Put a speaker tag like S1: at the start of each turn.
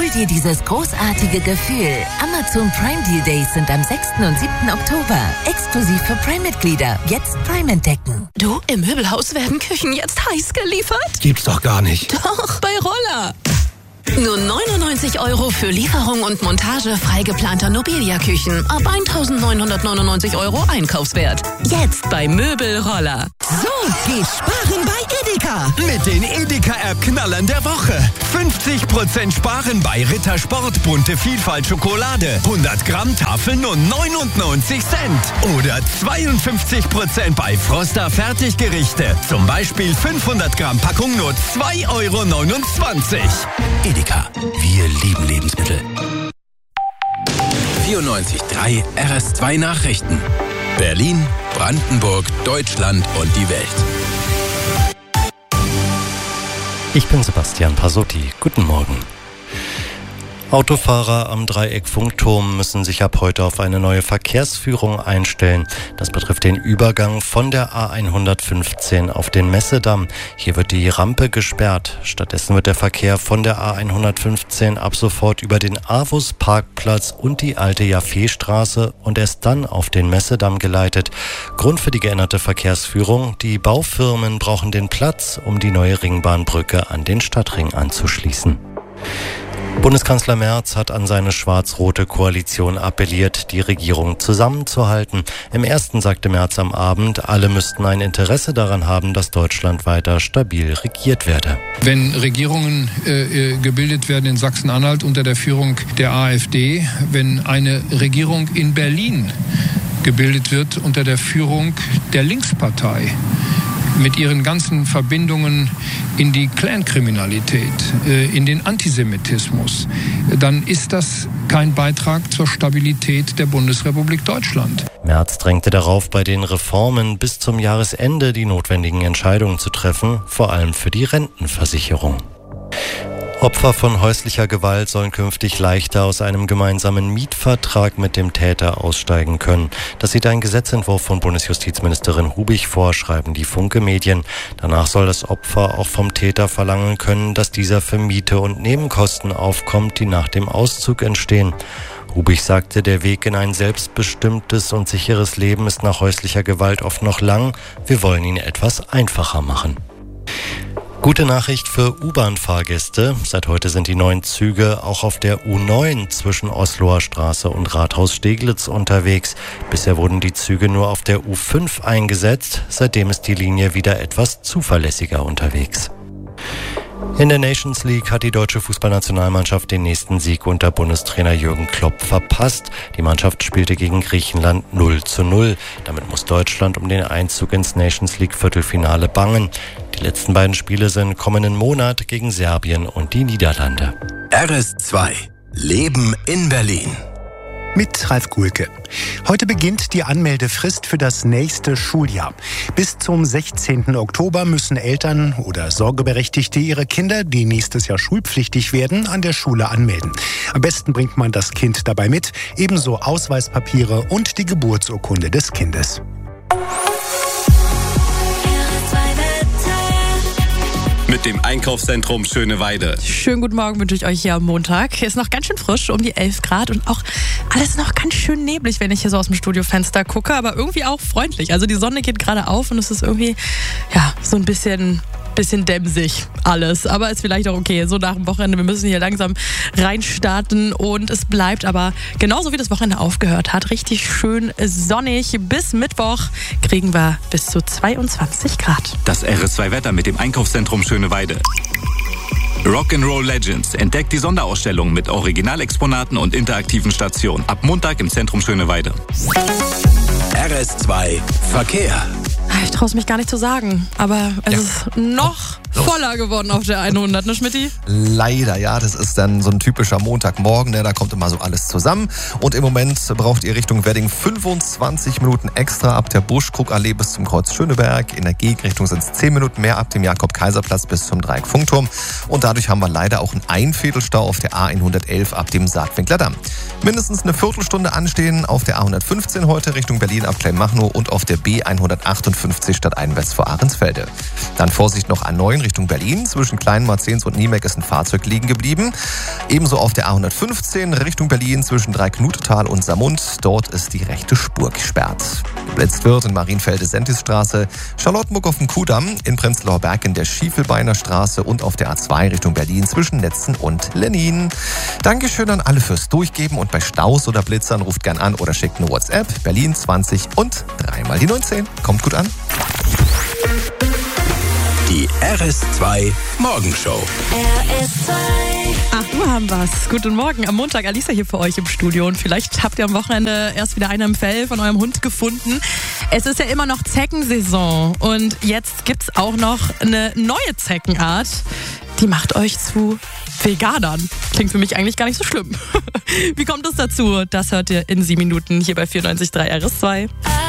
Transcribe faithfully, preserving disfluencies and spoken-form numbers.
S1: Hol dir dieses großartige Gefühl. Amazon Prime Deal Days sind am sechsten und siebten Oktober. Exklusiv für Prime-Mitglieder. Jetzt Prime entdecken.
S2: Du, im Möbelhaus werden Küchen jetzt heiß geliefert?
S3: Gibt's doch gar nicht.
S2: Doch, bei Roller. Nur neunundneunzig Euro für Lieferung und Montage frei geplanter Nobilia-Küchen. Ab eintausendneunhundertneunundneunzig Euro Einkaufswert. Jetzt bei Möbelroller.
S4: So geht Sparen bei Edeka.
S3: Mit den Edeka-App-Knallern der Woche. fünfzig Prozent Sparen bei Ritter Sport bunte Vielfalt Schokolade. hundert Gramm Tafel nur neunundneunzig Cent. Oder zweiundfünfzig Prozent bei Froster Fertiggerichte. Zum Beispiel fünfhundert Gramm Packung nur zwei Euro neunundzwanzig. Edeka. Wir lieben Lebensmittel.
S5: vierundneunzig Komma drei R S zwei Nachrichten. Berlin, Brandenburg, Deutschland und die Welt.
S6: Ich bin Sebastian Pasotti. Guten Morgen. Autofahrer am Dreieck-Funkturm müssen sich ab heute auf eine neue Verkehrsführung einstellen. Das betrifft den Übergang von der A hundertfünfzehn auf den Messedamm. Hier wird die Rampe gesperrt. Stattdessen wird der Verkehr von der A hundertfünfzehn ab sofort über den Avus-Parkplatz und die alte Jaffeestraße und erst dann auf den Messedamm geleitet. Grund für die geänderte Verkehrsführung: die Baufirmen brauchen den Platz, um die neue Ringbahnbrücke an den Stadtring anzuschließen. Bundeskanzler Merz hat an seine schwarz-rote Koalition appelliert, die Regierung zusammenzuhalten. Im ersten sagte Merz am Abend, alle müssten ein Interesse daran haben, dass Deutschland weiter stabil regiert werde.
S7: Wenn Regierungen äh, gebildet werden in Sachsen-Anhalt unter der Führung der AfD, wenn eine Regierung in Berlin gebildet wird unter der Führung der Linkspartei, mit ihren ganzen Verbindungen in die Clankriminalität, in den Antisemitismus, dann ist das kein Beitrag zur Stabilität der Bundesrepublik Deutschland.
S6: Merz drängte darauf, bei den Reformen bis zum Jahresende die notwendigen Entscheidungen zu treffen, vor allem für die Rentenversicherung. Opfer von häuslicher Gewalt sollen künftig leichter aus einem gemeinsamen Mietvertrag mit dem Täter aussteigen können. Das sieht ein Gesetzentwurf von Bundesjustizministerin Hubig vor, schreiben die Funke-Medien. Danach soll das Opfer auch vom Täter verlangen können, dass dieser für Miete und Nebenkosten aufkommt, die nach dem Auszug entstehen. Hubig sagte, der Weg in ein selbstbestimmtes und sicheres Leben ist nach häuslicher Gewalt oft noch lang. Wir wollen ihn etwas einfacher machen. Gute Nachricht für U-Bahn-Fahrgäste. Seit heute sind die neuen Züge auch auf der U neun zwischen Osloer Straße und Rathaus Steglitz unterwegs. Bisher wurden die Züge nur auf der U fünf eingesetzt. Seitdem ist die Linie wieder etwas zuverlässiger unterwegs. In der Nations League hat die deutsche Fußballnationalmannschaft den nächsten Sieg unter Bundestrainer Jürgen Klopp verpasst. Die Mannschaft spielte gegen Griechenland null zu null. Damit muss Deutschland um den Einzug ins Nations League Viertelfinale bangen. Die letzten beiden Spiele sind kommenden Monat gegen Serbien und die Niederlande.
S5: R S zwei. Leben in Berlin.
S8: Mit Ralf Gulke. Heute beginnt die Anmeldefrist für das nächste Schuljahr. Bis zum sechzehnten Oktober müssen Eltern oder Sorgeberechtigte ihre Kinder, die nächstes Jahr schulpflichtig werden, an der Schule anmelden. Am besten bringt man das Kind dabei mit, ebenso Ausweispapiere und die Geburtsurkunde des Kindes.
S5: Mit dem Einkaufszentrum Schöneweide.
S2: Schönen guten Morgen wünsche ich euch hier am Montag. Ist noch ganz schön frisch, um die elf Grad und auch alles noch ganz schön neblig, wenn ich hier so aus dem Studiofenster gucke, aber irgendwie auch freundlich. Also die Sonne geht gerade auf und es ist irgendwie, ja, so ein bisschen... bisschen dämsig alles, aber ist vielleicht auch okay, so nach dem Wochenende, wir müssen hier langsam reinstarten und es bleibt aber genauso wie das Wochenende aufgehört hat, richtig schön sonnig. Bis Mittwoch kriegen wir bis zu zweiundzwanzig Grad.
S5: Das R S zwei Wetter mit dem Einkaufszentrum Schöneweide. Rock'n'Roll Legends entdeckt die Sonderausstellung mit Originalexponaten und interaktiven Stationen. Ab Montag im Zentrum Schöneweide. R S zwei Verkehr.
S2: Ich traue es mich gar nicht zu sagen, aber es ja. ist noch
S9: Los.
S2: voller geworden auf der hundert, ne Schmitty?
S9: Leider, ja, das ist dann so ein typischer Montagmorgen, ne? Da kommt immer so alles zusammen. Und im Moment braucht ihr Richtung Wedding fünfundzwanzig Minuten extra ab der Buschkrugallee bis zum Kreuz Schöneberg. In der Gegenrichtung sind es zehn Minuten mehr ab dem Jakob-Kaiser-Platz bis zum Dreieck-Funkturm. Und dadurch haben wir leider auch einen Einviertelstau auf der A hundertelf ab dem Saatwinkler Damm. Mindestens eine Viertelstunde anstehen auf der A hundertfünfzehn heute Richtung Berlin ab Kleinmachnow und auf der B hundertachtundfünfzig stadteinwärts vor Ahrensfelde. Dann Vorsicht noch A neun Richtung Berlin. Zwischen Kleinmarzens und Niemeck ist ein Fahrzeug liegen geblieben. Ebenso auf der A hundertfünfzehn Richtung Berlin zwischen Dreiknutetal und Samund. Dort ist die rechte Spur gesperrt. Geblitzt wird in Marienfelde-Sentisstraße, Charlottenburg auf dem Kudamm, in Prenzlauer Berg in der Schiefelbeiner Straße und auf der A zwei Richtung Berlin zwischen Netzen und Lennin. Dankeschön an alle fürs Durchgeben und bei Staus oder Blitzern ruft gern an oder schickt eine WhatsApp. Berlin zwanzig und dreimal die neunzehn. Kommt gut an.
S3: Die R S zwei Morgenshow.
S10: R S zwei.
S2: Ach, wir haben was. Guten Morgen. Am Montag Alisa hier für euch im Studio. Und vielleicht habt ihr am Wochenende erst wieder einen im Fell von eurem Hund gefunden. Es ist ja immer noch Zeckensaison. Und jetzt gibt's auch noch eine neue Zeckenart. Die macht euch zu Veganern. Klingt für mich eigentlich gar nicht so schlimm. Wie kommt es dazu? Das hört ihr in sieben Minuten hier bei vierundneunzig Komma drei R S zwei.